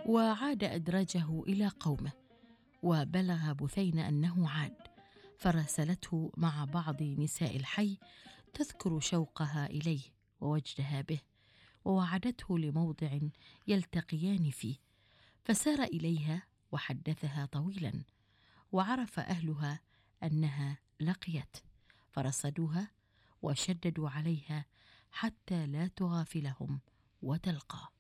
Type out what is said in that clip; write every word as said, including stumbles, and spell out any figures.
وعاد أدرجه إلى قومه، وبلغ بثينة أنه عاد، فراسلته مع بعض نساء الحي تذكر شوقها إليه ووجدها به، ووعدته لموضع يلتقيان فيه، فسار إليها وحدثها طويلا، وعرف أهلها أنها لقيت، فرصدوها وشددوا عليها حتى لا تغافلهم وتلقاه.